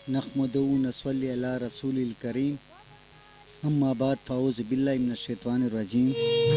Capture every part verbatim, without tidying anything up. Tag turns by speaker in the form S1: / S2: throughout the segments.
S1: نحمده ونصلي على رسول الكريم اما بعد فاعوذ بالله من الشیطان الرجیم.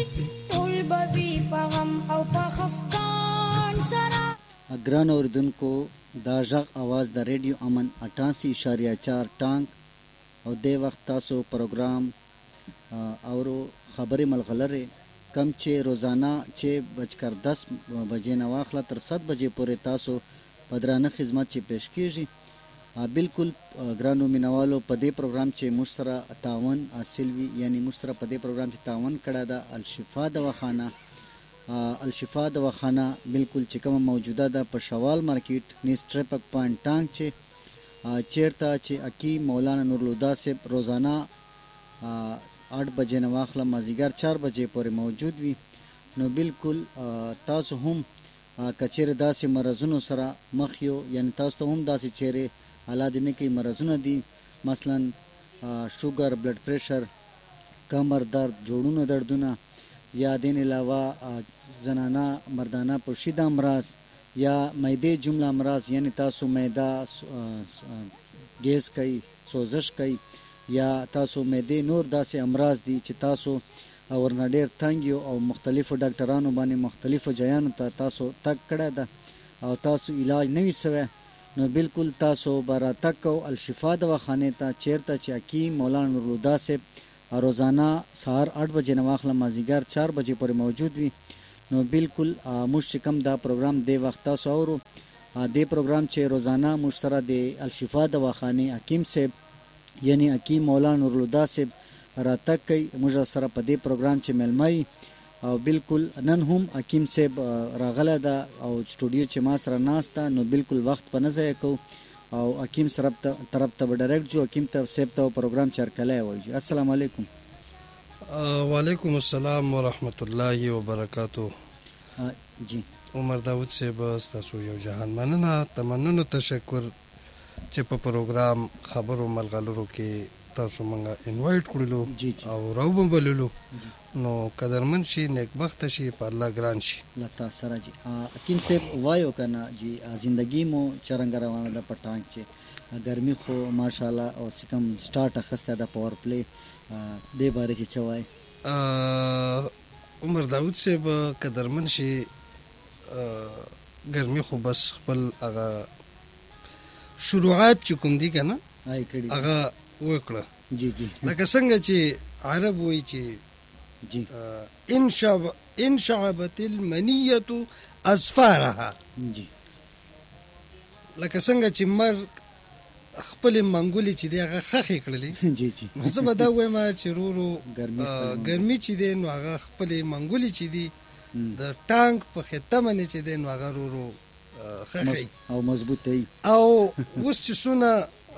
S1: ګران اوریدونکو، دا غږ اواز د ریډیو امن اٹھاسی اشاریه چار ټانک او د وخت تاسو پروګرام اورو خبرې ملغلره کم چې روزانه چې بجکر دس بجې نه واخله تر سات بجې پورې تاسو پدرانه خدمت چې پیش کیږي. بالکل ګرانو مینوالو، په دې پروګرام چې موږ سره تعاون حاصل وي، یعنی موږ سره په دې پروګرام چې تعاون کړی ده الشفا دواخانه. الشفا دواخانه بالکل چې کومه موجوده ده په شوال مارکیټ نیز ټریپک پوینټ ټانک چې چیرته چې اکی مولانا نورالهدی صاحب روزانه آٹھ بجې نه واخله مازدیګر چار بجې پورې موجود وي. نو بالکل تاسو هم کچېرې داسې مرضونو سره مخ یو، یعنی تاسو ته هم داسې چیرې حالات نه کوي مرضونه دي، مثلا شوګر، بلډ پریشر، کمر درد، جوړونو دردونه، یا دین علاوه زنانه مردانه پوشیده امراض یا معدې جمله امراض، یعنی تاسو معده ګیس کوي، سوزش کوي، یا تاسو معدې نور داسې امراض دي چې تاسو ورنه ډېر تنګ یو او مختلفو ډاکټرانو باندې مختلفو ځایانو ته تاسو تګ کړی ده او تاسو علاج نه وي سوی، نو بالکل تاسو به راتګ کو الشفا دواخانې ته، چیرته چې حکیم مولانا نورالهدی صاحب روزانه سهار آٹھ بجې نه واخله مازدیګر چار بجې پورې موجود وي. نو بالکل موږ چې کوم دا پروګرام دی وخت تاسو اورو، دې پروګرام چې روزانه موږ سره د الشفا دواخانې حکیم صاحب یعنی حکیم مولانا نورالهدی صاحب راتګ کوي، موږ سره په دې پروګرام چې ملمای او بالکل نن هم حکیم صاحب راغله ده او سټوډیو چې ما سره ناست ده، نو بالکل وخت په نه ضایع کوو او حکیم طرف ته طرف ته به ډایرکټ جو حکیم ته صاحب ته پروګرام چرکلی وایو. السلام علیکم.
S2: وعلیکم السلام ورحمت الله وبرکاتو.
S1: جی
S2: عمر داود صاحب، ستاسو یو جهان مننه، تمنونه، تشکر چې په پروګرام خبرو ملغلرو کې تاسو مونږه انوایټ کړلو او راو بللو. نو قدرمن شي، نیکبخت شي، په الله ګران شي.
S1: الله تعالی سره. جی حکیم صاحب وایو کنه جی زندگی مو چرنګ روانه ده په ټانک چې ګرمي خو ماشاءالله او سکم سٹارټ اخسته ده پاور پلی دې باره چې چوي.
S2: عمر داود صاحب قدرمن شي، ګرمي خو بس خپل هغه شروعات چې کوم دي کنه
S1: آی کړي
S2: هغه وکړه.
S1: جی جی
S2: لکه څنګه چې عرب وایي چې
S1: جی
S2: ان شعب ان شعبت المنیه اسفارها،
S1: جی
S2: لکه څنګه چې مر خپل منګولي چې دی هغه خخې کړلې.
S1: جی جی
S2: زه به دا وایم چې رورو ګرمي چې دی نو هغه خپل منګولي چې دی د ټانک په خطه باندې چې دی نو هغه رورو خخې
S1: او مضبوط دی
S2: او اوس چې سونه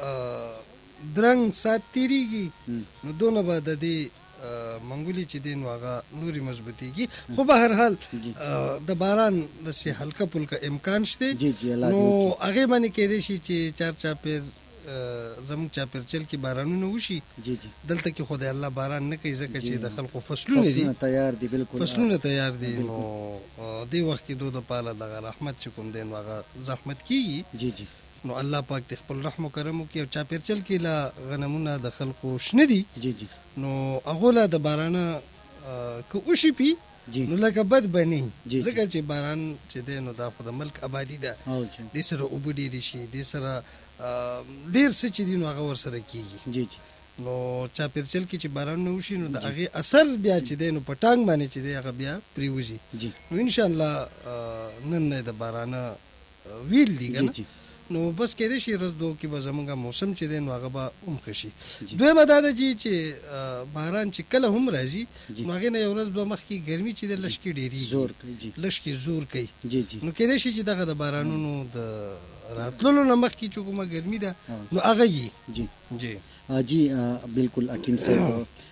S2: درنګ سات تیریږي نو دونه به د دې منګولي چې دی نو هغه نوري مضبوطیږي. خو به هر حال د باران داسې هلکه پلکه امکان شته، نو هغې باندې کیدای شي چې چار چاپېر زموږ چاپېرچل کې بارانونه وشي.
S1: جی جی
S2: دلته کې خو د الله باران نه کوي ځکه چې د خلکو فصلونه دي
S1: تیار دي، بالکل
S2: فصلونه تیار دي. نو دې وخت کې دو د پاله دغه رحمت چې کوم دی نو هغه زحمت کېږي.
S1: جی جی
S2: نو الله پاک د خپل رحم و کرم وکړي او چاپېرچل کې لا غنمونه د خلکو شنه دي.
S1: جی جی
S2: نو هغو لا د بارانه که وشي پي نو لکه بد به نه وي، ځکه چې باران چې دی نو دا خو د ملک آبادي ده، دې سره اوبه ډېرې شي، دې سره ډېر څه چې دي نو هغه ورسره کېږي.
S1: جی جی
S2: نو چاپېرچل کې چې بارانونه وشي نو د هغې اثر بیا چې دی نو په ټانک باندې چې دی هغه بیا پرېوځي. نو انشاءالله نن نه د بارانه ویل دي که نه، نو بس کېدای شي ورځ دوه کې به زموږ موسم چې دی نو هغه به هم ښه شي. دویمه دا ده چې باران چې کله هم راځي نو هغې نه یو ورځ دوه مخکې ګرمي چې دی لږ کې ډېرېږي، لږ کې زور کوي. نو کېدای شي چې دغه د بارانونو د راتللو نه مخکې چې کومه ګرمي ده نو هغه یي.
S1: جی
S2: جی
S1: جی بالکل حکیم صاحب.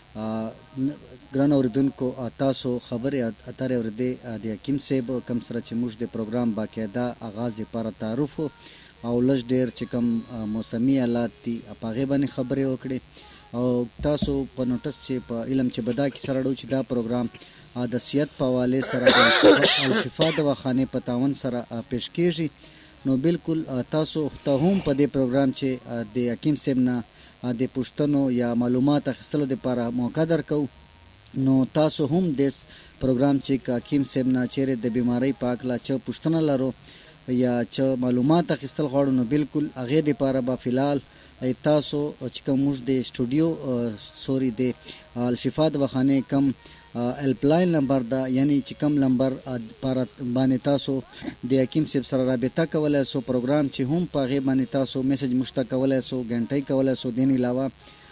S1: ګران اوریدونکو، تاسو خبرې اترې اورېدې د حکیم صاحب کوم سره چې موږ د پروګرام باقاعده آغاز لپاره تعارف او لږ ډېر چې کوم موسمي حالات دي په هغې باندې خبرې وکړې او تاسو په نوټس چې په علم چې به دا کیسه راړو چې دا پروګرام د صحت په حوالې سره د الشفا دواخانې په تعاون سره پیش کېږي نو بالکل تاسو ته هم په دې پروګرام چې د حکیم صاحب نه د پوښتنو یا معلومات اخیستلو دپاره موقع درکو. نو تاسو هم د پروګرام چې حکیم صاحب نه چیرې د بیماری په هکله چې پوښتنه لرو یا چې معلومات اخیستل غواړو نو بالکل هغې دپاره به فلحال تاسو چې کوم موږ د سټوډیو سوري د الشفا دواخانې کم هیلپلاین نمبر ده، یعنی چې کوم نمبر باندې تاسو د حکیم صاحب سره رابطه کولی سو، پروګرام چې هم په هغې باندې تاسو میسج موږ ته کولی سو، ګنټۍ کولی سو. دې نه علاوه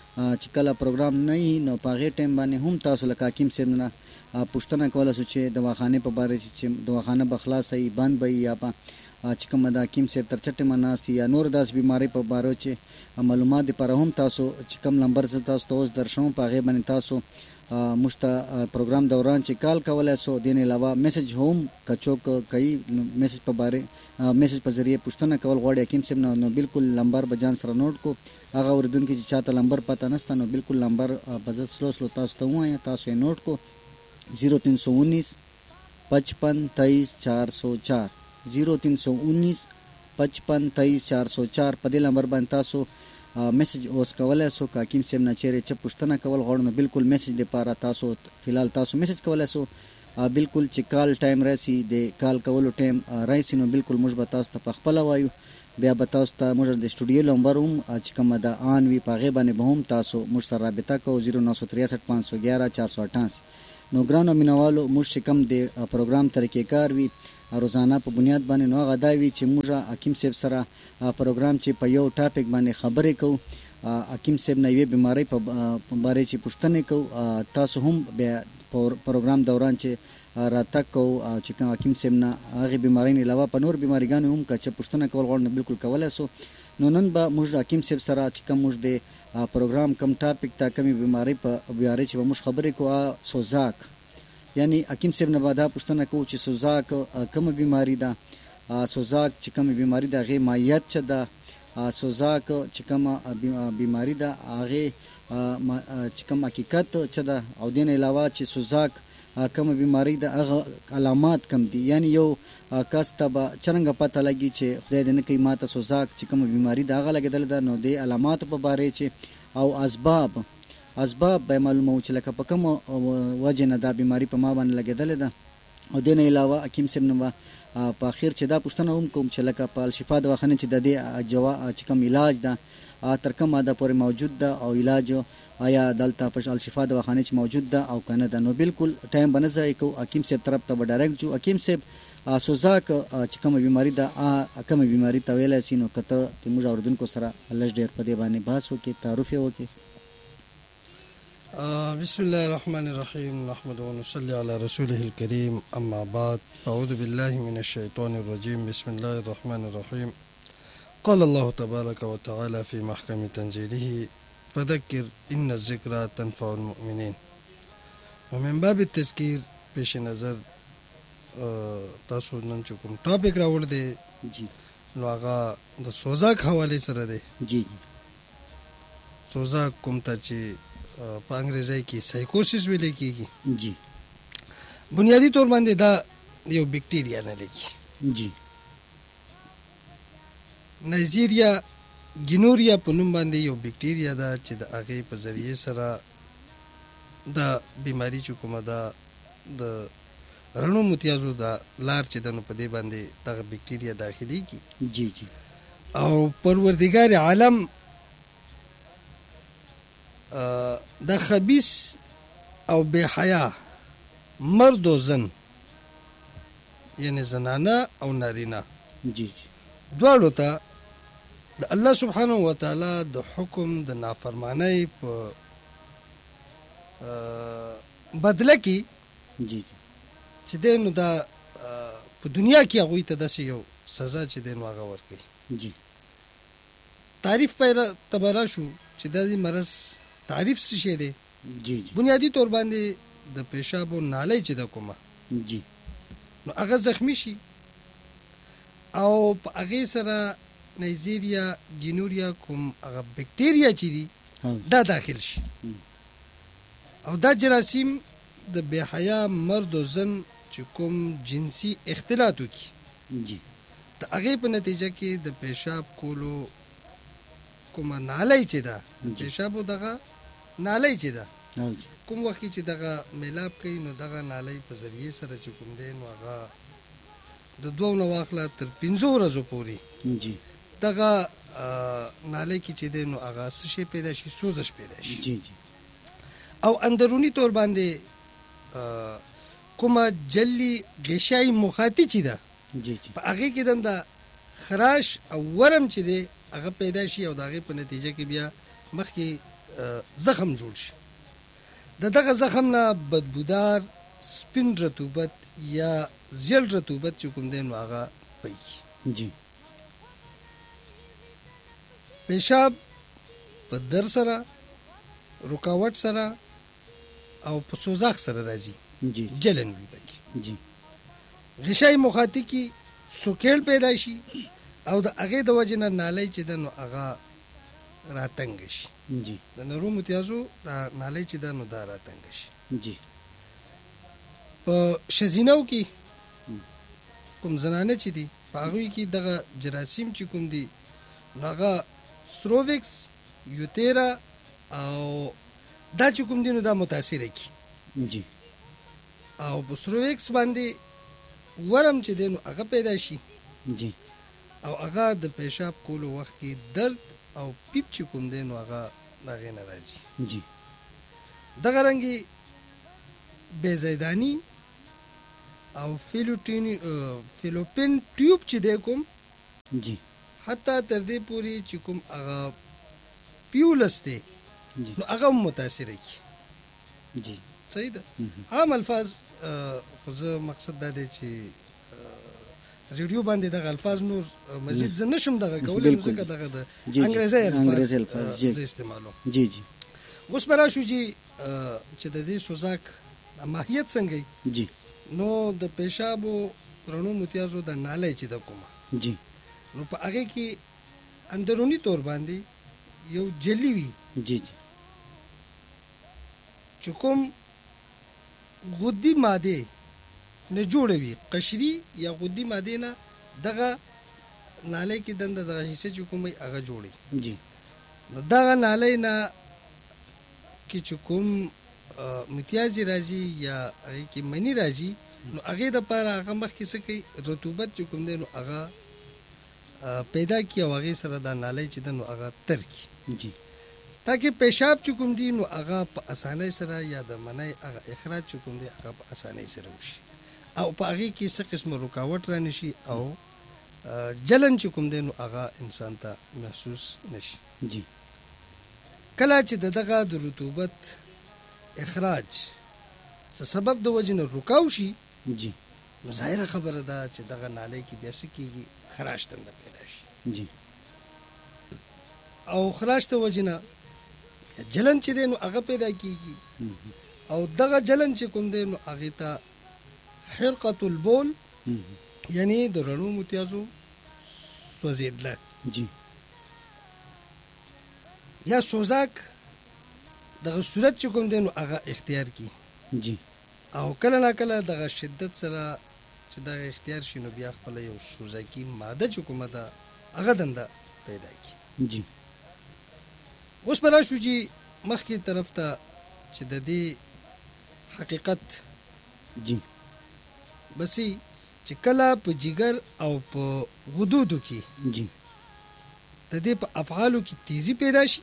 S1: چې کله پروګرام نه وي نو په هغې ټایم باندې هم تاسو لکه حکیم صاحب نه پوښتنه کولی سو چې دواخانې په باره چې دواخانه به خلاصه وي، بند به وي، یا به چې کومه د حکیم صاحب تر چټې مناسي یا نور داسې بیمارۍ په باره چې معلومات دپاره هم تاسو چې کوم نمبر زه تاسو ته اوس درشوم په هغې باندې تاسو موږ ته پروګرام دوران چې کال کولی سو. دې نه علاوه میسج هم که څوک کوي میسج په باره میسج په ذریعه پوښتنه کول غواړي حکیم صاحب نه نو بالکل نمبر به ځان سره نوټ کو. هغه اورېدونکي چې چاته نمبر پته نشته نو بالکل نمبر به زه سلو سلو تاسو ته ووایم، تاسو یې نوټ کو. زیرو تین سو انیس پچپن تیئیس چار سو چار زیرو تین سو انیس پچپن تیئیس چار سو چار په دې نمبر باندې تاسو میسج اوس کولی سو. که حکیم صاحب نه چیرې چې پوښتنه کول غواړو نو بالکل میسج دپاره تاسو فلحال تاسو میسج کولی سو. بالکل چې کال ټایم راسي د کال کولو ټایم راسي نو بالکل موږ به تاسو ته په خپله وایو، بیا به تاسو ته موږ د سټوډیو نمبر هم چې کومه ده آن وي په هغې باندې به هم تاسو موږ سره رابطه کوو. زیرو نو سو تریاسઠ پانچ سو گیارہ چار سو اٹھاسی. نو ګرانو مینوالو موږ چې کوم د پروګرام طریقې کار وي روزانه په بنیاد باندې نو هغه دا وي چې موږ حکیم صاحب سره پروګرام چې په یو ټاپک باندې خبرې کوو، حکیم صاحب نه یوې بیمارۍ په باره چې پوښتنې کوو، تاسو هم بیا پروګرام دوران چې راتګ کوو چې کوم حکیم صاحب نه هغې بیمارۍ نه علاوه په نور بیماریګانو هم که چې پوښتنه کول غواړو نو بالکل کولی سو. نو نن به موږ حکیم صاحب سره چې کوم موږ د پروګرام کم ټاپک ته کمې بیمارۍ په بیارۍ چې به موږ خبرې کوو سوزاک، یعنی حکیم صاحب نه به دا پوښتنه کوو چې سوزاک کومه بیماري ده، سوزاک چې کومه بیماري ده هغې ماهیت څه ده، سوزاک چې کومه بیماري ده هغې چې کوم حقیقت څه ده، او دې نه علاوه چې سوزاک کومه بیماري ده هغه علامات کم دي. یعنی یو کس ته به څرنګه پته لګي چې خدای دې نه کوي ما ته سوزاک چې کومه بیماري ده هغه لګېدلې ده، نو د علاماتو په باره چې او اسباب اسباب به معلوموو چې لکه په کومه وجې نه دا بیماري په ما باندې لګېدلې ده. او دې نه علاوه حکیم صاحب نه به په اخر چې دا پوښتنه هم کوم چې لکه په الشفا دواخانې چې د دې جوا چې کوم علاج ده تر کوم ماده پورې موجود ده او علاج آیا دلته په الشفا دواخانې چې موجود ده او که نه ده. نو بالکل ټایم به نه ضایع کوو، حکیم صاحب طرف ته به ډایرکټ ځو. حکیم صاحب سوزاک چې کومه بیماري ده کومه بیماري ته ویلی سي نو که ته زموږ اورېدونکو سره لږ ډېر په دې باندې بحث وکړې، تعارف یې وکړې.
S2: بسم الله الرحمن الرحيم نحمد ونصلي على رسوله الكريم أما بعد أعوذ بالله من الشيطان الرجيم بسم الله الرحمن الرحيم قال الله تبارك وتعالى في محكم تنزيله فذكر إن الذكرى تنفع المؤمنين. ومن باب التذكير پیش نظر تاسو نن چې کوم ټاپک راوړ دی نو هغه د سوزاک حوالې سره دی.
S1: جی
S2: سوزاک کوم ته چې په انګریزي کې سایکوسیس ویل کېږي،
S1: جی
S2: بنیادی طور باندې دا یو بیکټیریا نه لګي.
S1: جی
S2: نایجیریا ګینوریا په نوم باندې یو بیکټیریا ده چې د هغې په ذریعې سره دا بیماري چې کومه ده د رڼو متیازو دا لار چې ده نو په دې باندې دغه بیکټیریا داخلېږي.
S1: جی جی
S2: او پروردګار عالم د خبیث او بے حیا مرد و زن یعنی زنانه او نارینه
S1: جی
S2: دواړو ته د الله سبحانه و تعالی د حکم د نافرمانی په بدله کې
S1: جی
S2: چې دی نو دا په دنیا کې هغوی ته داسې یو سزا چې دی نو هغه ورکوي.
S1: جی
S2: تعریف پیره تبرا شو چې دا دې مرض تعریف څه شی دی.
S1: جی جی
S2: بنیادی طور باندې د پیشاب او نالۍ چې د کومه
S1: جی
S2: نو هغه زخمی شي او په هغې سره نایجیریا ګینوریا کوم هغه بیکټیریا چې دي دا داخل شي او دا جراثیم د بې حیا مرد و زن چې کوم جنسي اختلاط وکړي
S1: جی
S2: د هغې په نتیجه کې د پیشاب کولو کومه نالی چې ده پیشابو دغه نالی چې ده کوم وخت چې دغه میلاب کوي نو دغه نالی په ذریعې سره چې کوم دی نو هغه د دوو نه واخله تر پنځو ورځو پورې دغه نالی کې چې دی نو هغه څه شی پیدا شي سوزش پیدا شي او اندروني طور باندې کومه جلی غشای مخاطی چې ده په هغې کې دنده خراش او ورم چې دی هغه پیدا شي او د هغې په نتیجه کې بیا مخکې زخم جوړ شي د دغه زخم نه بدبودار سپین رطوبت یا زیړ رطوبت چې کوم دی نو هغه پیږي پیشاب په در سره رکاوټ سره او په سوزاک سره راځي جلن وي پکې غشای مخاطی کې سوکیل پیدا شي او د هغې د وجې نه نالی چې ده نو هغه راتنګ شي د نرو متیازو دا نالی چې ده نو دا راتنګ شي په ښځینو کې کوم زنانه چې دي په هغوی کې دغه جراثیم چې کوم دي نو هغه سروویکس یوتیرا او دا چې کوم دي نو دا متاثره کی او په سروویکس باندې ورم چې دی نو هغه پیدا شي او هغه د پیشاب کولو وخت کې درد او پیپ چې کوم دی نو هغه د هغې نه راځي دغه رنګې بېزیداني او فیلوپین ټیوب چې دی کوم حتی تر دې پورې چې کوم هغه پیولس دی نو هغه هم متاثره کی صحیح ده عام الفاظ خو زه مقصد دا دی چې ریډیو باندې دغه الفاظ نور مزید زه نشم دغه کولی نو ځکه دغه د انګریزي الفاظ زه استعمالوم
S1: جی جی
S2: اوس به راشو چې چې د دې سوزاک ماهیت څنګه
S1: جی
S2: نو د پیشابو رڼو متیازو د نالی چې ده کومه
S1: جی
S2: نو په هغې کې اندروني طور باندې یو جلی وي
S1: جی جی
S2: چې کوم غدي ماده نه جوړوي قشري یا غدي ماده نه دغه نالی کې دنده دغه حصه چې کومه هغه جوړي
S1: جی
S2: نو دغه نالی نه کې چې کوم متیازي راځي یا هغې کې مني راځي نو هغې دپاره هغه مخکې څه کوي رطوبت چې کوم دی نو هغه پیدا کړي او هغې سره دا نالی چې ده نو هغه تر کړي
S1: جی
S2: تاکہ پیشاب چې کوم دی نو هغه په اسانۍ سره یا د منی هغه اخراج چې کوم دی هغه په اسانۍ سره وشي او په هغې کې څه قسمه رکاوټ رانه شي او جلن چې کوم دی نو هغه انسان ته محسوس نشي
S1: جی
S2: کله چې د دغه د رطوبت اخراج څه سبب د وجې نه رکاو شي
S1: جی
S2: نو ظاهره خبره ده چې دغه نالی کې بیا څه کېږي خراش تنده پیدا شي
S1: جی
S2: او خراش ته وجې نه جلن چې دی نو هغه پیدا کېږي او دغه جلن چې کوم دی نو هغې ته حرقة البول یعنی د رڼو متیازو سوځېدله
S1: جی
S2: یا سوزاک دغه صورت چې کوم دی نو هغه اختیار کی
S1: جی
S2: او کله نا کله دغه شدت سره چې دغه اختیار شي نو بیا خپله یو سوزاکي ماده چې کومه ده هغه دنده پیدا کی
S1: جی
S2: اوس به راشو چې مخکې طرف ته چې د دې حقیقت
S1: جی
S2: بسې چې کله په جگر او په غدودو کې
S1: جی
S2: د دې په افعالو کې تیزی پیدا شي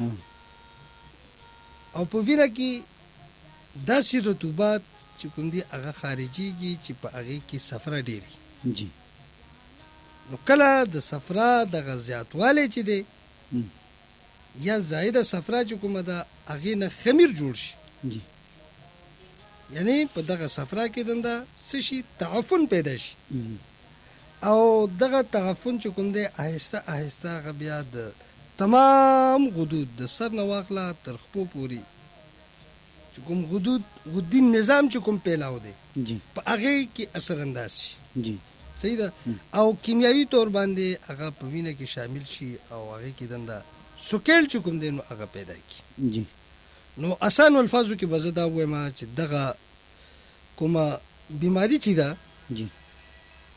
S2: او په وینه کې داسې رطوبات چې کوم دي هغه خارجيږي چې په هغې کې صفرا ډېري
S1: جی
S2: نو کله د صفرا دغه زیاتوالی چې دی یا زائده صفرا چې کومه ده هغې نه خمیر جوړ شي
S1: جی
S2: یعنی په دغه صفرا کې دنده څه شي تعفن پیدا شي او دغه تعفن چې کوم دی آهسته آهسته هغه بیا د تمام غدود د سر نه واخله تر خپو پورې چې کوم غدود غدي نظام چې کوم پیلاو دی
S1: جی
S2: په هغې کې اثر انداز شي
S1: جی
S2: صحیح ده او کیمیاوي طور باندې هغه په وینه کې شامل شي او هغې کې دنده سوکیل چې کوم دی نو هغه پیدا کړي
S1: جی
S2: نو اسانو الفاظو کې به زه دا ووایم چې دغه کومه بیماري چې ده
S1: جی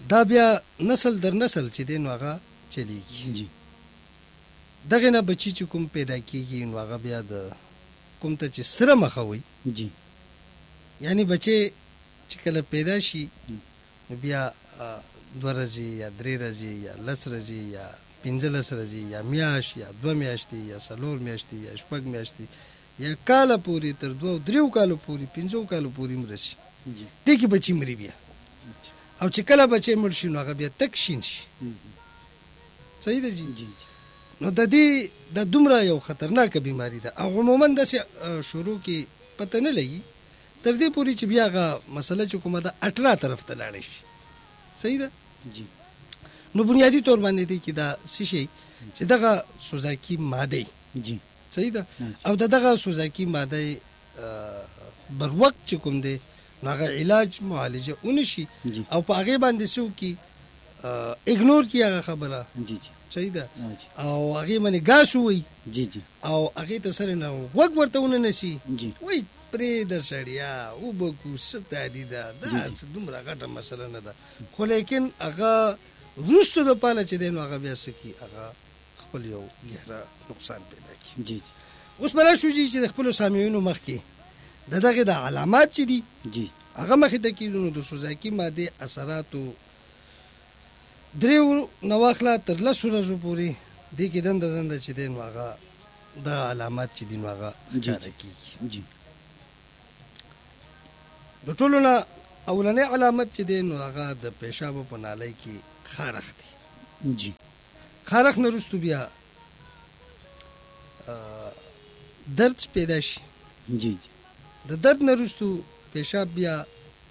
S2: دا بیا نسل در نسل چې دی نو هغه چلیږي.
S1: جی
S2: دغه نه بچی چې کوم پیدا کیږي نو هغه بیا د کوم ته چې سره مخه وي
S1: جی
S2: یعنی بچی چې کله پیدا شي نو بیا دوه ورځې یا درې ورځې یا لس ورځې یا پنځلس ورځې یا میاشت یا دوه میاشتې یا څلور میاشتې یا شپږ میاشتې یا کاله پورې تر دوه دریو کالو پورې پنځو کالو پورې مړه شي. دې کې بچی مري بیا او چې کله بچی مړ شي نو هغه بیا تک شین شي. صحیح ده جی. نو د دې د دومره یو خطرناکه بیماری ده او عموما داسې شروع کې پته نه لګي تر دې پورې چې بیا هغه مسله چې کومه ده اټرا طرف ته لاړه شي. صحیح ده
S1: جی.
S2: نو بنیادی طور باندې دی کې دا څه شي چې دغه سوزاکي ماده
S1: جی
S2: صحیح ده او دغه سوزاکي ماده بر وخت چې کوم دی نو هغه علاج معالجه ونشي او په هغه باندې سو کې اګنور کی هغه خبره.
S1: جی جی
S2: صحیح ده او هغه باندې ګاس وي.
S1: جی جی
S2: او هغه ته سره نه وګ ورته ونه نشي.
S1: جی
S2: وای پرې د سړیا او بکو ستادي ده دا دومره غټه مسله نه ده خو لیکن هغه روستو د پاله چې دین هغه بیا سکی هغه خپل یو ګهرا نقصان پیدا کی.
S1: جی
S2: اوس بل شو چې د خپل سامعینو مخ کې د دغه د علامات چې دي
S1: جی
S2: هغه مخې ته کیدونو د سوزاکي ماده اثراتو دریو نواخلا تر لسو ورځو پورې دې کې دنده دنده چې دین هغه د علامات چې دین هغه ښکاره کیږي.
S1: جی
S2: د ټولو نه اولنې علامت چې دی نو هغه د پیشاب په نالۍ کې خارښ دی.
S1: جی
S2: خارښ نه وروسته بیا درد پیدا شي.
S1: جی جی
S2: د درد نه وروسته پیشاب بیا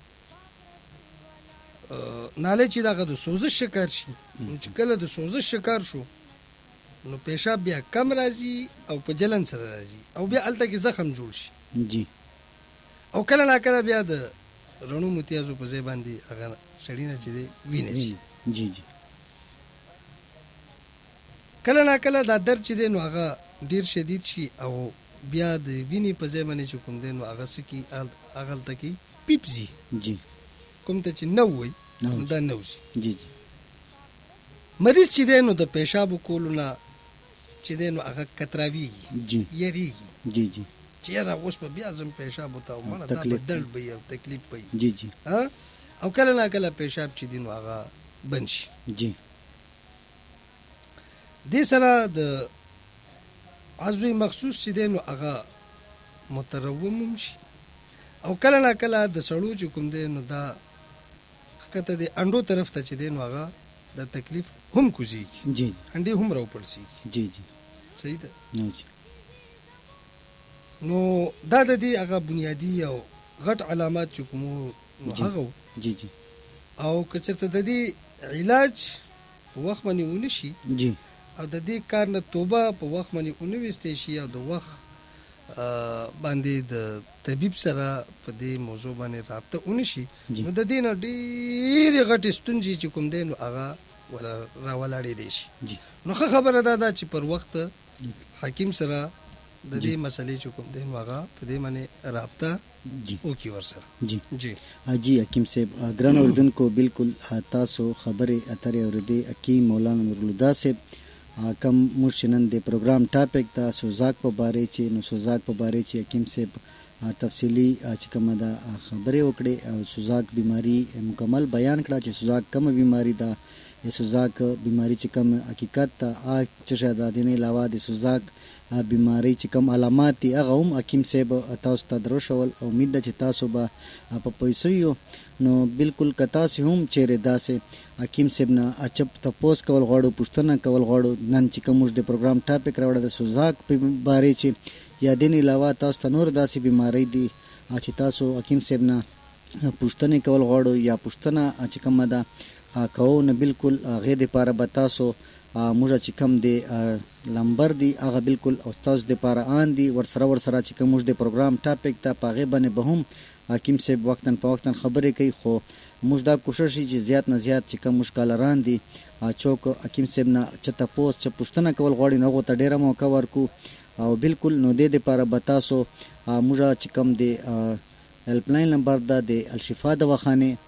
S2: نالۍ چې دغه د سوزش شکار شي چې کله د سوزش شکار شو نو پیشاب بیا کم راځي او په جلن سره راځي او بیا هلته کې زخم جوړ شي.
S1: جی
S2: او کله نا کله بیا د رڼو متیازو په ځای باندې هغه سړی نه چې دی وینې شي.
S1: جی جی
S2: کله نا کله دا درد چې دی نو هغه ډیر شدید شي او بیا د وینې په ځای باندې چې کوم دی نو هغه څه کې هغه هلته کې پیپزي
S1: جی
S2: کوم ته چې نه وایي دا نه وشي.
S1: جی جی
S2: مریض چې دی نو د پیشابو کولو نه چې دی نو هغه کتراویږي.
S1: جی
S2: یریږي.
S1: جی جی
S2: چې یاره اوس به بیا ځم پیشاب وته او مړه دا به درد به او تکلیف به.
S1: جی جی
S2: او کله نا کله پیشاب چې دی نو هغه بند شي.
S1: جی
S2: دې سره د عضوي مخصوص چې دی نو هغه متروم شي او کله نا کله د سړو چې کوم دی نو دا کته د انډو طرف ته چې دی نو هغه د تکلیف هم کوزيږي.
S1: جی
S2: انډي هم راوپړسي.
S1: جی جی
S2: صحیح ده.
S1: نو جی
S2: نو دا د دې هغه بنیادی او غټ علامات چې کوم هغه.
S1: جی جی
S2: او که چېرته د دې علاج په وخت باندې ونشي
S1: جی
S2: او د دې کار نه توبه په وخت باندې ونويستې شي او د وخت باندې د طبيب سره په دې موضوع باندې رابطه ونشي نو د دې نه ډېرې غټې ستونزې چې کوم دی نو هغه راولاړې دي شي. نو ښه خبره دا ده چې پر وخت حکیم سره د دې مسلې چې کوم دی نو هغه په دې باندې رابطه وکړي ورسره.
S1: جی
S2: جی
S1: جی حکیم صاحب ګران اوریدونکو بالکل تاسو خبرې اترې اورېدې حکیم مولانا نورالهدی صاحب کم موږ نن د پروګرام ټاپک ته سوزاک په باره چې نو سوزاک په باره چې حکیم صاحب تفصیلی چې کومه ده خبرې وکړې او سوزاک بیماری مکمل بیان کړه چې سوزاک کومه بیماری ده یا سوزاک بیماری چې کوم حقیقت ته آ چې شاید د دې علاوه د سوزاک بیماری چې کوم علامات دي هغه هم حکیم صاحب تاسو ته دروشول. امید ده چې تاسو به په پیسو یو نو بالکل کتا سه هم چیرې داسې حکیم صاحب نه اچپ تپوس کول غواړو پوښتنه کول غواړو نن چې کوم د پروګرام ټاپک راوړل د سوزاک په باره چې یا دین علاوه تاسو ته نور داسې بیماری دي چې تاسو حکیم صاحب نه پوښتنه کول غواړو یا پوښتنه چې کومه ده کوو نه بالکل هغې دپاره به تاسو موږ چې کوم دی لمبر دی هغه بالکل استاد دپاره آن دی ورسره ورسره چې کوم موږ د پروګرام ټاپک ته په هغې باندې به هم حکیم صاحب وقتاً په وقتاً خبرې کوي خو موږ دا کوشش چې زیات نه زیات چې کوم موږ کالران دي څوک حکیم صاحب نه چې تپوس چې پوښتنه کول غواړي نو هغو ته ډېره موقع ورکو او بالکل نو دې دپاره به تاسو موږ چې کوم دی هیلپ لاین نمبر ده د الشفا دواخانې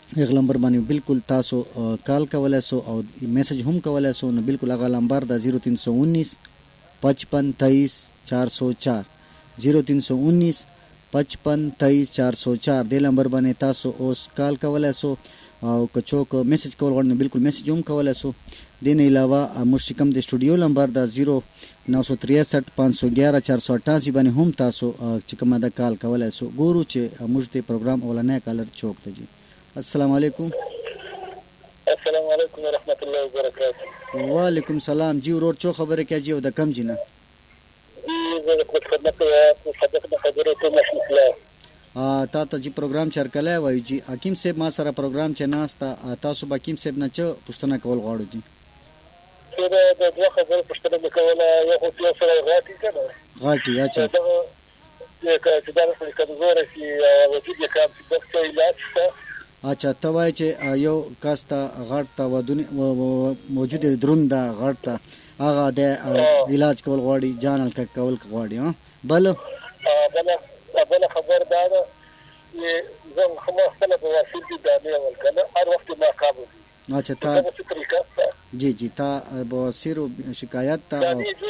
S1: هغه نمبر باندې بالکل تاسو کال کولای سو او میسج هم کولای سو. نو بالکل هغه نمبر د زیرو تین سو انیس پچپن تیئیس چار سو چار زیرو تین سو انیس پچپن تیئیس چار سو چار دې نمبر باندې تاسو اوس کال کولای سو او که څوک میسج کول غواړي بالکل میسج هم کولای سو. دې نه علاوه موږ کوم د سټوډیو نمبر د زیرو نو سو تریسٹھ پانچ سو گیارہ چار سو اٹھاسی باندې هم تاسو چې کومه د کال کولای سو. ګورو چې موږ د پروګرام اولنې کالر چوک ته جی. السلام علیکم.
S3: السلام علیکم ورحمۃ اللہ وبرکاتہ.
S1: وعلیکم سلام جی. ورور چو خبره کې جی او د کم جنہ
S3: زه د خدمت صدق د خبرو ته مشکله
S1: ا تا ته جی پروګرام چرکلای وای جی. حکیم صاحب ما سره پروګرام چې ناستا تاسو با حکیم صاحب نه چ پښتنه کول غواړو جی.
S3: دا د دوه خبرو پښتنه وکوله یو خو یو سره غاټی کنه
S1: غاټی اچھا
S3: دا چې دا څه کمزور شي او وجود یې کم شي د علاج ته
S1: اچھا ته وای چې یو کاستا غاټ ته ودونی موجود دروند غاټ ته هغه د علاج کول غواړي جان الک کول غواړي. ها بل
S3: بل بل خبر دا ده چې زه خو خپل په واسطه کې دا نه ول کنه هر وخت ما قابو
S1: اچھا تا جی جی تا بواسیر شکایت تا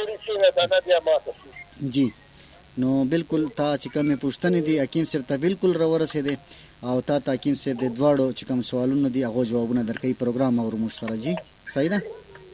S1: جی نو بالکل تا چې کوم پوښتنې دي حکیم صاحب ته بالکل راورسې دي او تا ته حکیم صاحب د دواړو چې کوم سوالونه دي هغه جوابونه درکې پروګرام اور موږ سره جی. صحیح ده.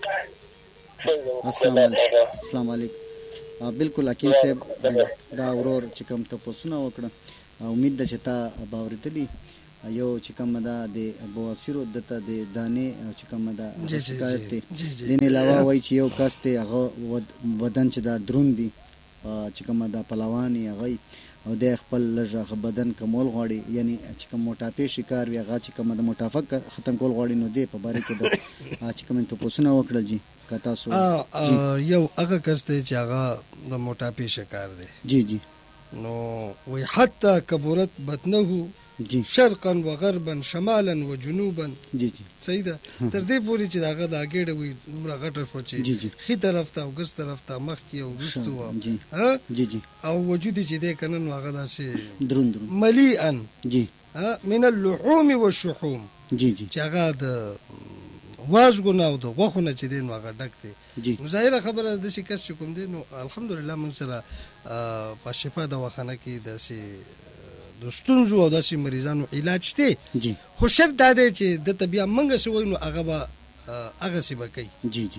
S1: السلام علیکم. السلام علیکم. بالکل حکیم صاحب دا ورور چې کوم ته پوښتنه وکړه امید ده چې تا باورېدلی یو چې کوم دا د بواسیرو دته د دانې چې کوم دا شکایت دی د نه علاوه وای چې یو کس ته هغه بدن چې دا دروندي چې کوم دا پهلوانی هغه او د خپل لږه بدن کمول غواړي یعنی چې کوم موټاپې شکار وي هغه چې کوم د موټافق ختم کول غواړي نو دی په باره کې د چې کوم ته پوښتنه وکړه جی که تاسو
S2: یو هغه کس ته چې هغه د موټاپې شکار دی
S1: جی جی
S2: نو وی حتی کبرت بطنه
S1: جی
S2: شرقا و غربا شمالا و جنوبا
S1: جی جی
S2: صحیح ده تر دې پورې چې داغه دا ګډه وي عمره غټه شو چې خي طرف ته او ګس طرف ته مخ کې او وستو ها
S1: جی جی
S2: او وجود چې دې کنن واغه داسې
S1: درون درون
S2: مليئا
S1: جی
S2: ها من اللحوم والشحوم
S1: جی جی
S2: چې هغه د وازګو نه او د غوښونه چې دین واغه ډک دی
S1: جی
S2: نو ظاهره خبره د شي کس کوم دی نو الحمدلله من سره په شفا دواخانه کې د شي د ستونزو او داسې مریضانو علاج شته
S1: جی
S2: خو شرط دا دی چې د طبيعه منګه شوی نو هغه به هغه سی به کوي
S1: جی جی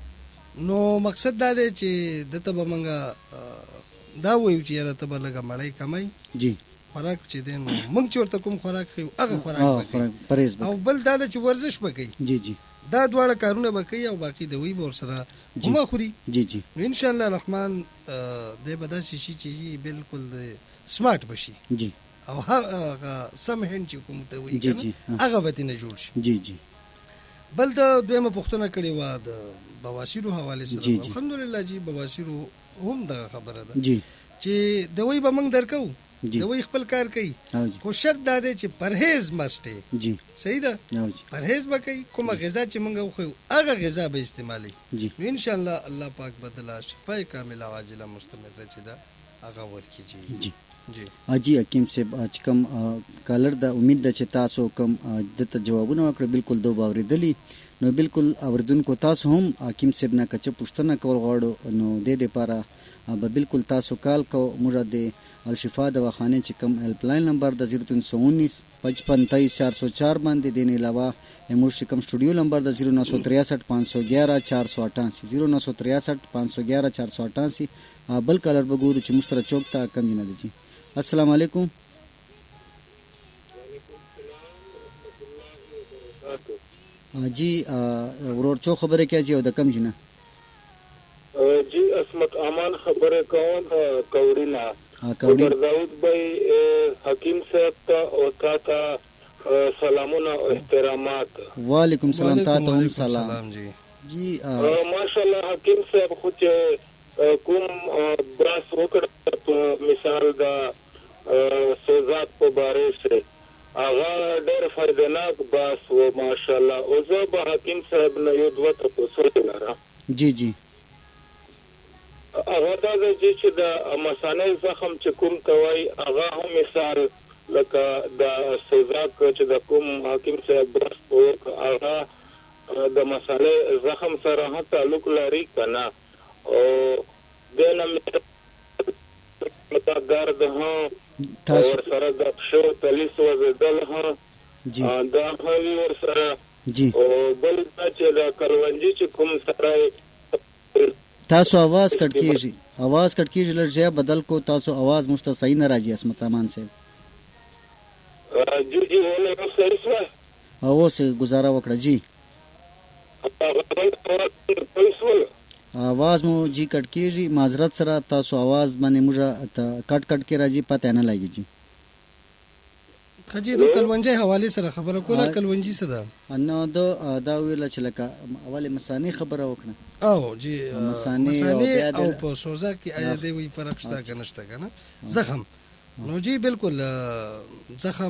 S2: نو مقصد دا دی چې د تبه منګه دا وایو چې یاره تبه لګه مړی کمای
S1: جی
S2: خوراک چې دی نو موږ چې ورته کوم خوراک خو هغه خوراک
S1: پرهیز
S2: او بل دا چې ورزش وکړي
S1: جی جی
S2: دا دواړه کارونه وکړي او باقي د وی بور سره کومه خوري
S1: جی جی
S2: ان شاء الله الرحمن د بداسي شي چې بالکل د سمارټ بشي
S1: جی
S2: او هغه سم هند چې کوم ته وایي
S1: جی جی
S2: هغه به نه جوړ شي
S1: جی جی
S2: بل د دویمه پښتنه کړي و د بواسیرو حواله سره الحمدلله جی بواسیرو هم د خبره ده
S1: جی
S2: چې دوی به موږ درکو
S1: جی
S2: دوی خپل کار کوي خو شرط دا دی چې پرهیز مسته
S1: جی
S2: صحیح ده پرهیز وکړي کومه غذا چې موږ خو هغه غذا به استعمالي
S1: جی
S2: ان شاء الله الله پاک بدلا شفای کامله عاجله مستمره چې دا هغه ورکړي
S1: جی جی اجي حکیم صاحب چې کوم کالر د امید ده چې تاسو کوم د جوابونه وکړه بالکل دو باوریدلی نو بالکل اوردونکو تاسو هم حکیم صاحب نه کچ پښتنه کول غواړو نو د دې لپاره به بالکل تاسو کال کو موږ د الشفا دواخانه چې کوم هیلپ لاین نمبر د زیرو تین سو انیس پچپن تیئیس چار سو چار باندې دین علاوه موږ کوم سټوډیو نمبر د زیرو نو سو تریسٹھ پانچ سو گیارہ چار سو اٹھاسی زیرو نو سو تریسٹھ پانچ سو گیارہ چار سو اٹھاسی بل کالر بګورو چې مستر چوک ته کم نه دي. السلام علیکم. جی ورور چو خبره کې جی او د کم جنا
S3: جی اسمت امان خبره کوم کورینا
S1: کوری
S3: داود بھائی حکیم صاحب ته او تا سلامونه او احترامات.
S1: وعلیکم سلام تا ته هم سلام
S2: جی
S1: جی
S3: ماشاءالله حکیم صاحب خو چې کوم براس وکړ په مثال دا سوزات په باره سره هغه ډېر فائدناک باس و ماشاءالله او زه به حکیم صاحب نه یو دوه تاسو لرم.
S1: جی جی
S3: هغه دا چې د مثانه زخم چې کوم کوي هغه هم مثال لکه د سوزاک چې د کوم حکیم صاحب برس په هغه د مسالې زخم سره هم تعلق لري کنه او دنه متا درد هم تاسو سره د شو تلیس وزدل هم دا هوی ور سره
S1: جی
S3: او بل چې د کلونجي چې کوم سره
S1: تاسو आवाज کټ کیږي आवाज کټ کیږي لږه بدل کو تاسو आवाज مشته صحیح نه راځي اسمت امان سے
S3: جی جی ولې سره
S1: او سه گزاره وکړه جی आवाज مو جی کټ کیږي معذرت سره تاسو आवाज باندې موږ کټ کټ کې راځي پته نه لګي جی
S2: خجی د کلونجي حواله سره خبره کوله کلونجي څه ده
S1: نو دا دا ویل چې لکه اوله مسانی خبره وکړه
S2: او جی
S1: مسانی
S2: او په سوزا کې آیا دی وی فرق شته کنه شته کنه زخم نو جی بالکل زخم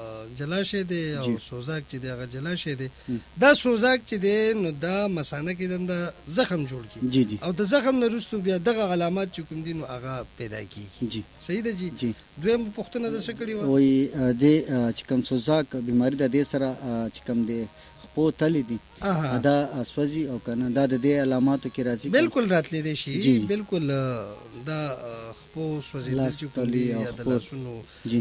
S2: جلاشه دی او سوزاک چې دی هغه جلاشه دی دا سوزاک چې دی نو دا مسانه کې د زخم جوړ کی
S1: جی جی
S2: او د زخم نه وروسته بیا دغه علامات چې کوم دي نو هغه پیدا کیږي
S1: جی
S2: صحیح ده جی
S1: جی
S2: دویم پښتنه د څه کړی و
S1: وای د چې کوم سوزاک بیماری د دې سره چې کوم دی خپو تلی دي دا سوځي او کنه دا د دې علاماتو کې راځي
S2: بالکل راتلې دي شي بالکل دا خپو سوځي د چکلي یا د لاسونو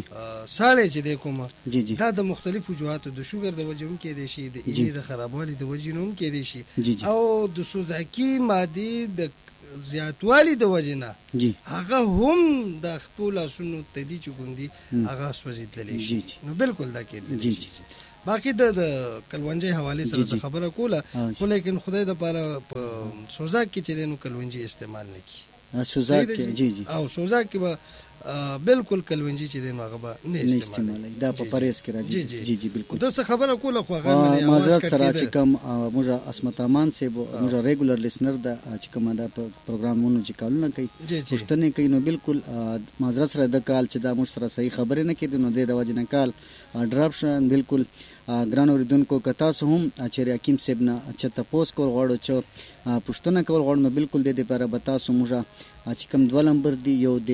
S2: ساړې چې د کومه دا د مختلفو وجوهاتو د شوګر د وجې هم کې دي شي د اینې د خرابوالي د وجې هم کې دي شي او د سوزاکي مادي د زیاتوالی د وجنه هغه هم د خپل لاسونو تدی چګوندي هغه سوځیدلې شي نو بالکل دا کې دي باقی د کلونجي حواله سره خبره کوله خو لیکن خدای د پاره سوزاک کې چې دینو کلونجي استعمال نه کی
S1: سوزاک جی جی
S2: او سوزاک کې به بالکل کلونجي چې دینو هغه به نه استعمال
S1: دا په پریس کې راځي جی جی بالکل
S2: دا څه خبره کوله خو هغه
S1: معذرت سره چې کوم موږ اسمت امان سے موږ ریګولر لسنر دا چې کوم دا پروګرامونو چې کالونه کوي پښتنه کوي نو بالکل معذرت سره د کال چې دا موږ سره صحیح خبره نه کیدو نو د وجنه کال ډراپشن بالکل ګران اوریدونکو کتا سه هم چې حکیم صاحب نه چې تاسو کول غواړو چې پښتنه کول غواړو نو بالکل د دې لپاره بتا سو موږ چې کوم دوه نمبر دی یو د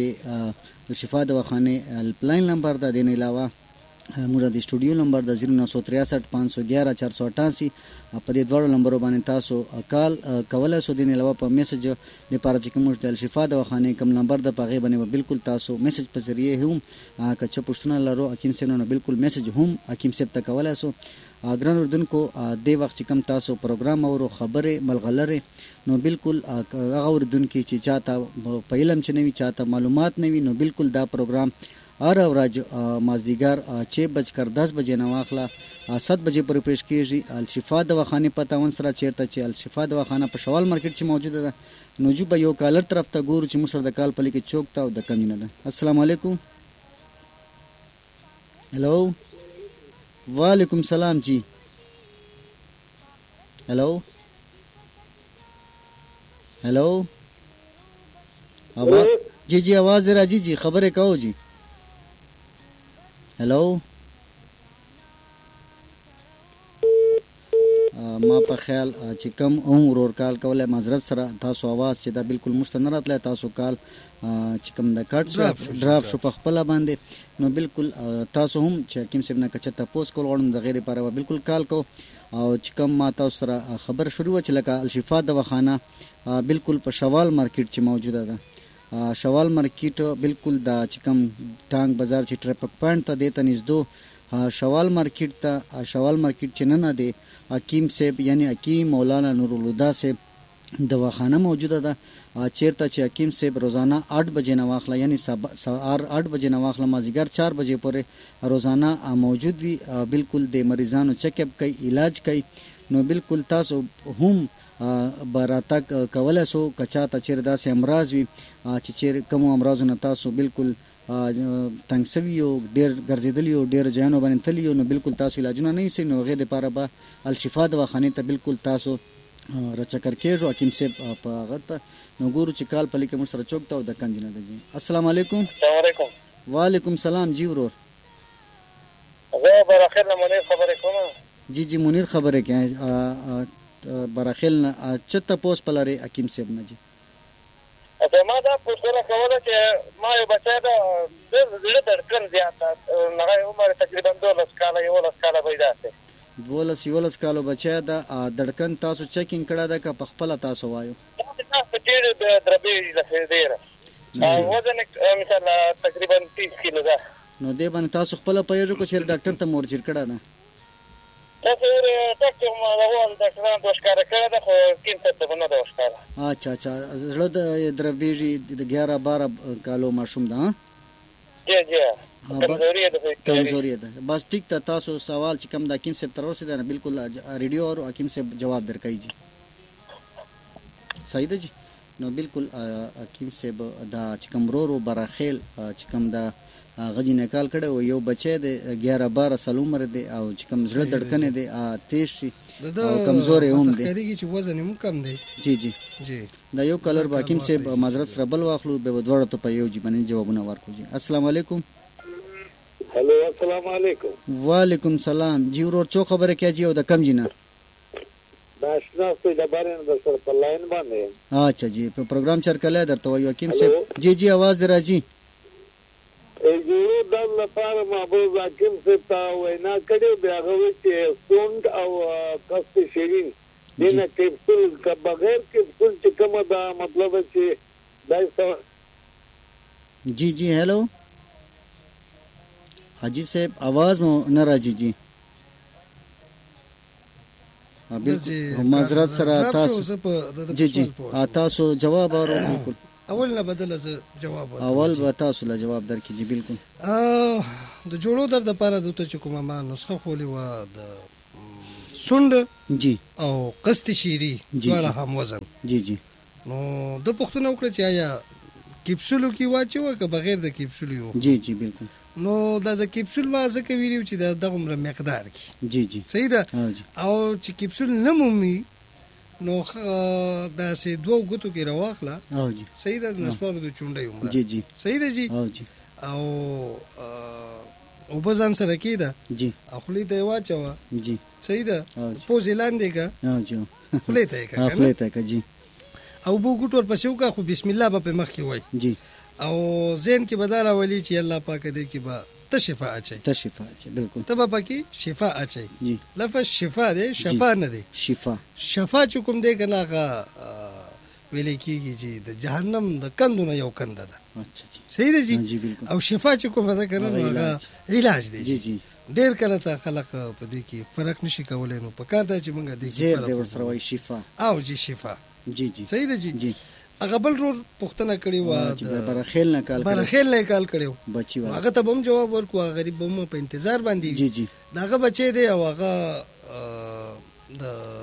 S1: شفا دواخانه هیلپ لاین نمبر دا دین علاوه موږ د سټوډیو نمبر د صفر نو ترې سات پانچ سو ګیارہ چار سو اٹھاسی په دې دوه نمبر باندې تاسو کال کولای سو دین علاوه په میسج د پاره چې کوم د شفا دواخانه کوم نمبر د پاغه باندې بالکل تاسو میسج په ذریعه هم کچ پښتنه لرو حکیم صاحب نو بالکل میسج هم حکیم صاحب ته کولای سو ګران اردوونکو د وخت کم تاسو پروګرام او خبره ملغلره نو بالکل هغه اردوونکو چې چاته په علم چې نوي چاته معلومات نوي نو بالکل دا پروګرام ار اوراج مازدیګر چھ بج کر دس بجې نه واخله سات بجې پر پیش کیږي الشفا دواخانه پتاون سره چیرته چې الشفا دواخانه په شوال مارکیټ چې موجوده ده نو جو به یو کالر طرف ته ګورو چې موږ د کال پلي کې چوک تا او د کمینه ده السلام علیکم هلو وعلیکم سلام جی हेलो हेलो आवाज जी जी आवाज जरा जी जी खबरें कहो जी हेलो ما په خیال چې کم عمر ور کال کوله معذرت سره تاسو आवाज چې دا بالکل مستند راتله تاسو کال چې کم د کټ ډراپ شو په خپل باندې نو بالکل تاسو هم چې حکیم صاحب نه کچته پوس کول غواړم د غیر لپاره بالکل کال کو او چې کم ما تاسو سره خبر شروع چې لکه الشفا دواخانه بالکل په شوال مارکیټ چې موجوده ده شوال مارکیټ بالکل دا چې کم ټانګ بازار چې ټریفک پوینټ ته دیته نږدې شوال مارکیټ ته شوال مارکیټ چې نه نه دی حکیم صاحب یعنی حکیم مولانا نور الهدى صاحب دواخانه موجوده ده چیرته چې حکیم صاحب روزانه آٹھ بجې نه واخله یعنی سهار آٹھ بجې نه واخله مازیګر چار بجې پورې روزانه موجود وي بالکل د مریضانو چیک اپ کوي علاج کوي نو بالکل تاسو هم براته کولای سو کچا ته چیر داسې امراض وي چې چیر کوم امراضونه تاسو بالکل تنګ سوي او ډیر ګرځیدلی او ډیر ځانو باندې تلی نو بالکل تاسو علاجونه نه سي نو غیر لپاره به الشفا دواخانه ته بالکل تاسو رچکر کېږو حکیم صاحب په هغه ته نو ګورو چې کال پلي کې موږ سره چوک ته او د کندینه ده جی السلام علیکم
S3: السلام علیکم
S1: وعلیکم سلام جی ورور
S3: زه براخیل نه منیر خبرې کوم
S1: جی جی منیر خبرې کوي براخیل نه چته پوس پلاره حکیم صاحب نه جی
S3: زما دا پوښتنه کوله چې ما یو بچی ده د زړه دړکن زیات ده هغه عمر تقریبا دولس کاله یولس کاله به یې داسې
S1: دولس یولس کالو بچی ده دړکن تاسو چیکینګ کړی ده که په خپله تاسو وایو
S3: تاسو ډېرې دربې ډېره وزن یې مثلا تقریبا تیس کیلو ده
S1: نو دې باندې تاسو خپله پوهېږو که چېرې ډاکټر ته مو ورجیر کړی ده
S3: تاسو ډاکټر ما دغه ډاکټرانو ته وښکاره کړې ده خو کیمسب ته به نه ده وښکاره
S1: اچھا اچھا زړه د دربېږي د ګیاره باره کالو ماشوم ده
S3: جی جی کمزوري ده
S1: کمزوري ده بس ټیک ته تاسو سوال چې کوم د حکیم صاحب تر ورسېده نه بالکل ریډیو او حکیم صاحب جواب درکوي جی صحیح ده جی نو بالکل حکیم صاحب دا چې کوم ورو ورو براخیل چې کوم دا غجی نکال کړه او یو بچی دی ګیاره باره سال عمر دی او چې کوم زړه دړکنې دی تیز شي او کمزوری هم دی
S2: ښکارېږي چې وزن یې هم کم دی
S1: جی جی
S2: جی
S1: دا یو کلر به حکیم صاحب معذرت سره بل واخلو بیا به دواړو ته په یو جي باندې جوابونه ورکړو جی السلام علیکم
S3: هلو السلام علیکم
S1: وعلیکم سلام جی ورور څو خبره کوي جی او د کم جی نه
S3: دا شناخته د بارے نه د سر په لاین باندې
S1: اچھا جی په پروګرام چرکلای درته وایو حکیم صاحب جی جی आवाज دی راځي
S3: یو د لپاره محبوب حکیم صاحب ته وینا کړې بیا هغه چې سوند او کست شیرین دینه کپسول کا بغیر کپسول چې کومه دا مطلب چې دای
S1: جی جی हेलो حاجی صاحب आवाज مو نه راځي جی بالکل معذرت سره تاسو جی جی تاسو جواب اورو بالکل
S2: اول نه بدله زه جواب ورکړم
S1: اول به تاسو له جواب درکړي جی بالکل
S2: د جوړو درد لپاره دته چې کومه ما نسخه خولې وه د سونډ
S1: جی
S2: او قسط شیري دواړه هم وزن
S1: جی جی
S2: نو د پوښتنه وکړه چې آیا کپسولو کې واچوه که بغیر د کپسولو یو
S1: جی جی بالکل
S2: نو دا د کپسول ما ځکه ویلي چې د دغه عمره مقدار کې
S1: جی جی
S2: صحیح ده او چې کپسول نه مومي نو داسې دوه ګوتو کې راواخله
S1: او جی
S2: صحیح ده د نسوارو د چونډۍ عمره
S1: جی جی
S2: صحیح ده جی
S1: او جی
S2: او اوبه ځان سره کېده
S1: جی
S2: او خولې ته یې واچوه
S1: جی
S2: صحیح ده پوزې لاندې که
S1: او جی
S2: خولې ته یې که
S1: خولې ته که جی
S2: او اوبه ګوټ ورپسې وکړه خو بسم الله به پرې مخکې وایي
S1: جی
S2: او ذهن کې به دا راولي چې الله پاکه دی کې به ته شفا اچوي
S1: ته شفا اچوي بالکل
S2: ته به پکې شفا اچوي
S1: جی
S2: لفظ شفا دی شفا نه دی
S1: شفا
S2: شفا چې کوم دی که نه هغه ویلې کېږي چې د جهنم د کندو نه یو کنده ده
S1: اچھا جی
S2: صحیح دی جی
S1: جی بالکل
S2: او شفا چې کومه ده که نه نو هغه علاج دی
S1: جی جی
S2: ډېر کله ته خلک په دې کې فرق نشي کولی نو په کار ده چې موږ دې
S1: زیر دی ورسره وایي شفا
S2: او جی شفا
S1: جی جی
S2: صحیح دی جی
S1: جی
S2: هغه بل رور پوښتنه کړې وه
S1: برخیل نه کال
S2: برخیل نه کال کړی و
S1: بچي و
S2: هغه ته به هم جواب ورکړو هغه غریب به هم په انتظار باندې
S1: جی جی
S2: د هغه بچی دی او هغه د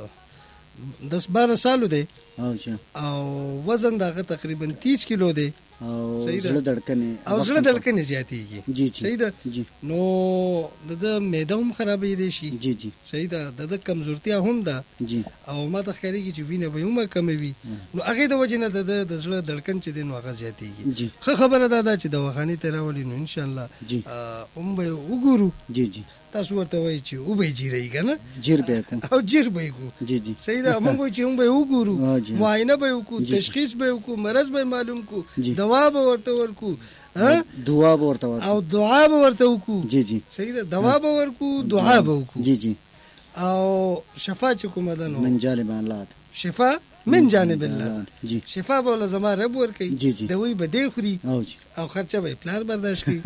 S2: دس باره سالو دی او وزن د هغه تقریبا تیس کیلو دی
S1: او زړه دړکنې
S2: او زړه دړکنې زیاتېږي
S1: جی جی
S2: صحیح ده
S1: جی
S2: نو د معده هم خرابېدی شي
S1: جی جی
S2: صحیح ده د کمزورتیا هم ده
S1: جی
S2: او ما ته ښکارېږي چې وینه به یې هم کمه وي نو هغې د وجې نه د د زړه دړکن چې دی نو هغه زیاتېږي
S1: جی
S2: ښه خبره دا ده چې دواخانې ته راولي نو انشاءالله
S1: جی
S2: هم به یې وګورو
S1: جی جی
S2: تاسو ورته وایي چې وبه یې جیروي که نه
S1: جیر به یې
S2: او جیر به یې کړو
S1: جی جی
S2: صحیح ده موږ وایو چې هم به یې وګورو معاینه به یې وکړو تشخیص به یې وکړو مرض به یې معلوم کړو دوا به ورته ورکړو
S1: دعا به ورته
S2: او دعا به ورته وکړو
S1: جی جی
S2: صحیح ده دوا به ورکړو دعا به وکړو
S1: جی جی
S2: او شفا چې کومه ده نو
S1: من جانب الله
S2: شفا من جانب الله
S1: جی
S2: شفا به له زما رب ورکوي
S1: جی جی
S2: دوی به دی خوري
S1: او جی
S2: او خرچه به یې پلار برداشت کوي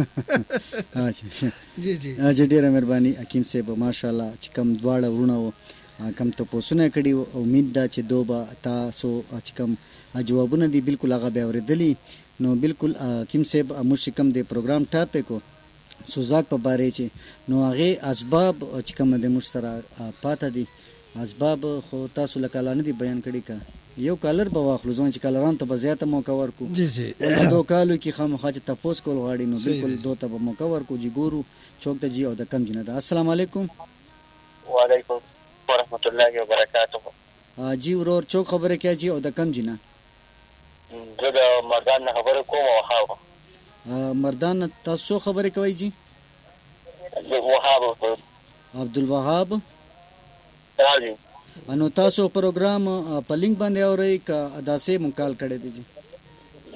S2: جی جی
S1: جی ډېره مهرباني حکیم صاحب ماشاءالله چې کوم دواړه وروڼه وو کوم تپوسونه کړي وو امید ده چې دو به تاسو چې کوم جوابونه دي بالکل هغه به اورېدلي نو بالکل حکیم صاحب موږ چې کوم د پروګرام ټاپک و سوزاک په باره چې نو هغې اسباب چې کوم د موږ سره پاته دي اسباب خو تاسو له کاله نه دي بیان کړي که یو کالر به واخلو ځکه چې کالرانو ته به زیاته موقع ورکړو
S2: جی جی
S1: دو کالو کې خامخا چې تپوس کول غواړي نو بالکل دو ته به موقع ورکړو جی ګورو چوک ته جی او د کم جي نه ده السلام علیکم
S3: وعلیکم ورحمت الله وبرکاته
S1: جی ورور چوک خبره کوي جی او د کم جي نه
S3: زه د مردان نه خبره کوم وهاب
S1: مردان تاسو خبره کوي جی
S3: وهاب
S1: عبدالوهاب
S3: راځي
S1: انو تاسو پروګرام په لینک باندې اورئ که داسې مونږ کال کړی دی جی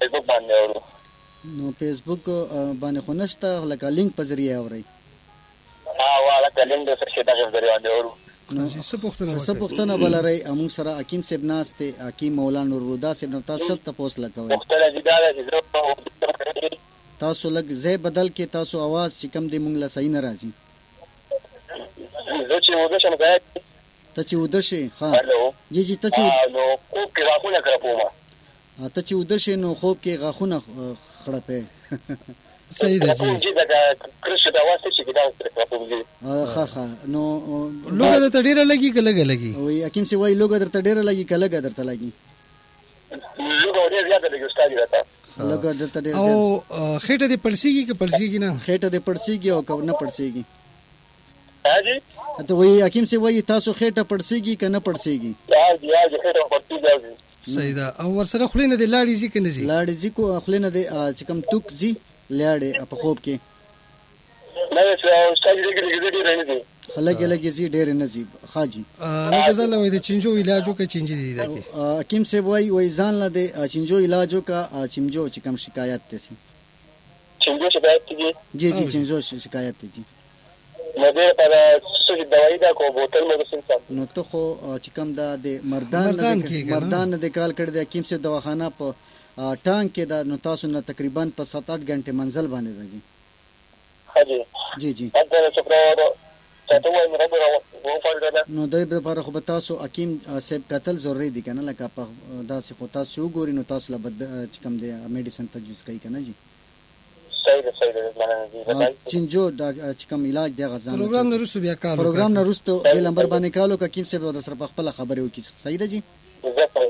S3: فیسبوک باندې اورو.
S1: نو فیسبوک باندې خو نشته لکه لینک په ذریعه اورئ؟
S3: ها والا کلین د څه دغه ذریعه باندې اورو.
S2: نو څه پوښتنه
S1: څه پوښتنه بل لرئ؟ موږ سره حکیم صاحب ناست دی، حکیم مولانا نورالهدی صاحب نو تاسو څه تپوس لکوئ؟
S3: پوښتنه دې دا ده چې
S1: تاسو لږ ځای بدل کې، تاسو आवाज چې کم دی مونږ له صحیح نه راځي.
S3: زه چې وده شم ځای
S1: ته چې وده شې ها
S3: هلو
S1: جی جی ته چې
S3: نو خوب کې غاښونه کړپوم.
S1: ته چې وده شې نو خوب کې غاښونه خړپې.
S2: صحیح ده جی.
S3: جی دا کرش دا واسطه چې دا کړپوم.
S1: ها ها نو
S2: لوګه درته ډیره لګي که لګه لګي؟
S1: وای حکیم سي وای لوګه درته ډیره لګي که لګه درته لګي؟
S3: لوګه ډیره زیاته لګي استاد راته.
S1: لګه درته ډیره
S2: او خېټه دې پړسیږي که پړسیږي نه؟
S1: خېټه دې پړسیږي او که نه پړسیږي؟
S3: ها جی
S1: ته وای حکیم سي وای تاسو خېټه پړسیږي که نه پړسیږي؟
S3: یا جی یا جی خېټه پړسیږي.
S2: صحیح ده. او ورسره خولې نه دې لاړې ځي که نه ځي؟
S1: لاړې ځي کو خولې نه دې چې کوم توک ځي لاړې په خوب کې؟
S3: نه استاد دې کې دې ډېر نه دي.
S1: خلک لګي زی ډېر نه زی خاجي.
S2: لکه زله وای د چنجو علاج وکړه چنجي دي دکې.
S1: حکیم صاحب وای وای ځان له د چنجو علاج وکړه چنجو چې کوم شکایت ته سي.
S3: چنجو شکایت دي؟
S1: جی جی چنجو شکایت دي.
S3: نو دې پر څه دوايي دا کو بوتل مېډیسن صاحب.
S1: نو ته خو چې کوم دا د مردان مردان د کال کړ د حکیم صاحب دواخانه په ټانک کې دا نو تاسو نه تقریبا په سات آټ غنټه منزل باندې راځي.
S3: حاجی
S1: جی جی
S3: دا څه پرو ته وایي مې راځو وو فایده
S1: نو دای په لپاره خو تاسو حکیم صاحب قتل ضروري دي کنه لکه په داسې خو تاسو وګورئ نو تاسو له بد چې کوم دی میډیسن تجویز کوي کنه جی.
S3: صحیح ده صحیح ده مانه دي
S1: چنجو دا چې کوم علاج دی غزان
S2: پروګرام نه رسو بیا کار
S1: پروګرام نه رسو د نمبر باندې کالو حکیم صاحب د سره په خپل خبرې وکړي. صحیح ده جی.